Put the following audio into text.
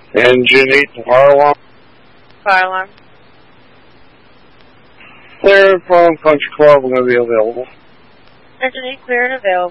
Engine 8, fire alarm. Fire alarm. Clear from Country Club, I'm going to be available. Engine 8 clear and available.